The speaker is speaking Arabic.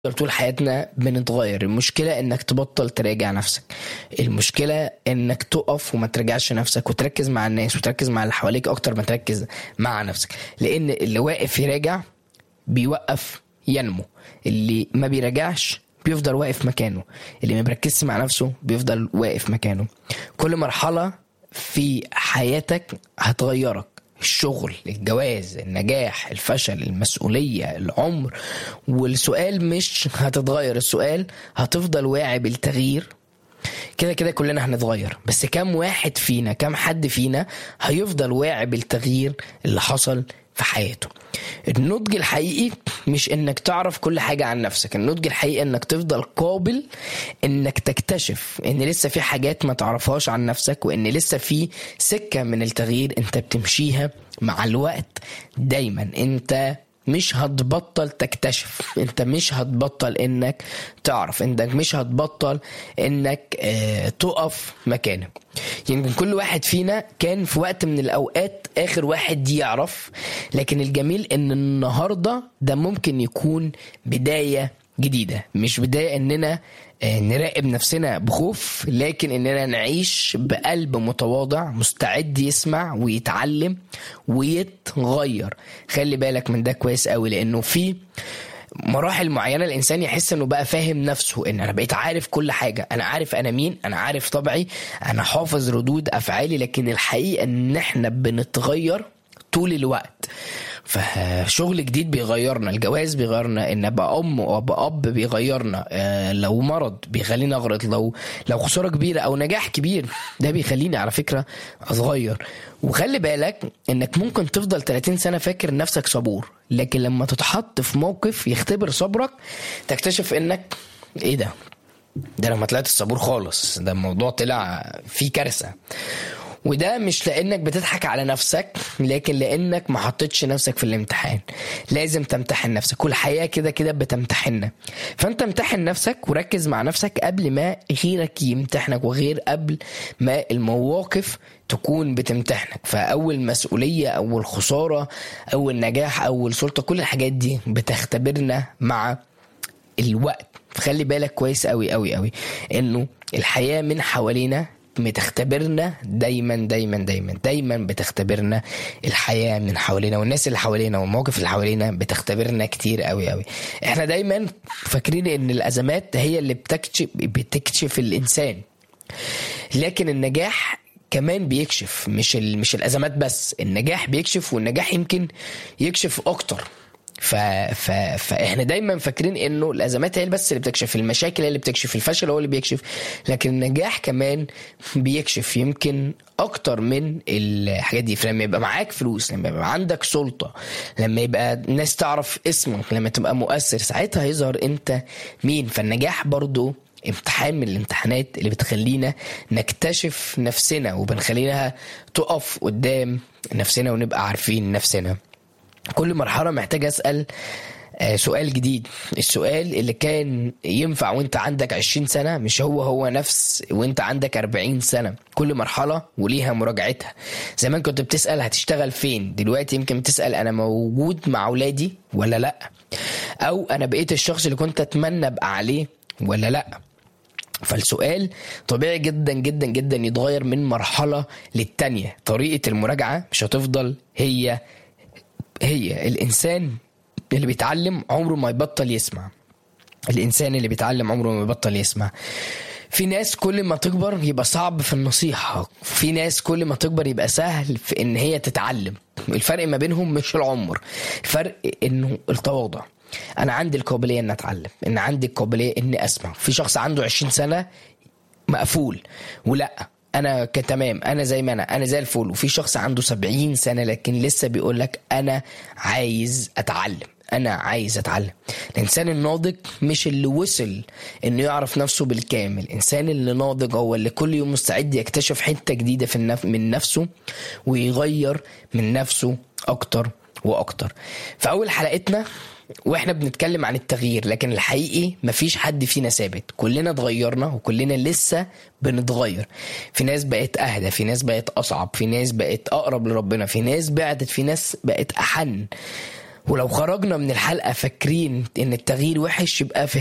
طول حياتنا بنتغير. المشكلة انك تبطل تراجع نفسك، المشكلة انك تقف وما تراجعش نفسك وتركز مع الناس وتركز مع اللي حواليك اكتر ما تركز مع نفسك. لان اللي واقف يراجع بيوقف ينمو، اللي ما بيراجعش بيفضل واقف مكانه، اللي ما بيركزش مع نفسه بيفضل واقف مكانه. كل مرحلة في حياتك هتغيرك، الشغل، الجواز، النجاح، الفشل، المسؤولية، العمر. والسؤال مش هتتغير، السؤال هتفضل واعي بالتغيير. كده كده كلنا هنتغير، بس كم واحد فينا، كم حد فينا هيفضل واعي بالتغيير اللي حصل في حياته؟ النضج الحقيقي مش انك تعرف كل حاجة عن نفسك، النضج الحقيقي انك تفضل قابل انك تكتشف ان لسه في حاجات ما تعرفهاش عن نفسك، وان لسه في سكة من التغيير انت بتمشيها مع الوقت. دايما انت مش هتبطل تكتشف، انت مش هتبطل انك تعرف، انت مش هتبطل انك تقف مكانك. يمكن كل واحد فينا كان في وقت من الاوقات اخر واحد يعرف، لكن الجميل ان النهاردة ده ممكن يكون بداية جديدة. مش بداية اننا نراقب نفسنا بخوف، لكن اننا نعيش بقلب متواضع مستعد يسمع ويتعلم ويتغير. خلي بالك من ده كويس قوي، لانه في مراحل معينة الانسان يحس انه بقى فاهم نفسه، ان انا بقيت عارف كل حاجة، انا عارف انا مين، انا عارف طبعي، انا حافظ ردود افعالي. لكن الحقيقة ان احنا بنتغير طول الوقت. فشغل جديد بيغيرنا، الجواز بيغيرنا، ان ابقى ام وابقى اب بيغيرنا، لو مرض بيخليني اغرط، لو خسارة كبيرة او نجاح كبير ده بيخليني على فكرة اصغير. وخلي بالك انك ممكن تفضل 30 سنة فاكر نفسك صبور، لكن لما تتحط في موقف يختبر صبرك تكتشف انك ايه ده انا ما طلعت الصبور خالص، ده الموضوع طلع فيه كارثة. وده مش لانك بتضحك على نفسك، لكن لانك ما حطيتش نفسك في الامتحان. لازم تمتحن نفسك، كل حياة كده كده بتمتحننا. فانت امتحن نفسك وركز مع نفسك قبل ما غيرك يمتحنك، وغير قبل ما المواقف تكون بتمتحنك. فاول مسؤولية، اول خسارة، اول نجاح، اول سلطة، كل الحاجات دي بتختبرنا مع الوقت. فخلي بالك كويس قوي قوي قوي انه الحياة من حوالينا بتختبرنا دايما دايما دايما دايما، بتختبرنا الحياة من حوالينا، والناس اللي حوالينا والمواقف اللي حوالينا بتختبرنا كتير قوي قوي. احنا دايما فاكرين ان الازمات هي اللي بتكشف الانسان، لكن النجاح كمان بيكشف. مش الازمات بس، النجاح بيكشف، والنجاح يمكن يكشف اكتر. فاحنا دايما فاكرين انه الازمات هي بس اللي بتكشف، المشاكل هي اللي بتكشف، الفشل هو اللي بيكشف، لكن النجاح كمان بيكشف يمكن اكتر من الحاجات دي. فلما يبقى معاك فلوس، لما يبقى عندك سلطة، لما يبقى الناس تعرف اسمك، لما تبقى مؤثر، ساعتها يظهر انت مين. فالنجاح برضو امتحان من الامتحانات اللي بتخلينا نكتشف نفسنا، وبنخلينا تقف قدام نفسنا ونبقى عارفين نفسنا. كل مرحلة محتاج أسأل سؤال جديد. السؤال اللي كان ينفع وانت عندك 20 سنة مش هو نفس وانت عندك 40 سنة. كل مرحلة وليها مراجعتها. زمان كنت بتسأل هتشتغل فين، دلوقتي يمكن بتسأل أنا موجود مع أولادي ولا لأ، أو أنا بقيت الشخص اللي كنت أتمنى أبقى عليه ولا لأ. فالسؤال طبيعي جدا جدا جدا يتغير من مرحلة للتانية. طريقة المراجعة مش هتفضل هي الإنسان اللي بيتعلم عمره ما يبطل يسمع. الإنسان اللي بيتعلم عمره ما يبطل يسمع. في ناس كل ما تكبر يبقى صعب في النصيحة، في ناس كل ما تكبر يبقى سهل في إن هي تتعلم. الفرق ما بينهم مش العمر، الفرق إنه التواضع. أنا عندي القابلية إن أتعلم، إن عندي القابلية إن أسمع. في شخص عنده 20 سنة مقفول ولا انا تمام، انا زي ما انا زي الفل. وفي شخص عنده 70 سنة لكن لسه بيقولك انا عايز اتعلم، انا عايز اتعلم. الانسان الناضج مش اللي وصل انه يعرف نفسه بالكامل. الانسان اللي ناضج هو اللي كل يوم مستعد يكتشف حتة جديدة من نفسه ويغير من نفسه اكتر واكتر. فاول حلقتنا واحنا بنتكلم عن التغيير، لكن الحقيقي مفيش حد فينا ثابت، كلنا اتغيرنا وكلنا لسه بنتغير. في ناس بقت اهدى، في ناس بقت اصعب، في ناس بقت اقرب لربنا، في ناس بعدت، في ناس بقت احن. ولو خرجنا من الحلقة فاكرين ان التغيير وحش، يبقى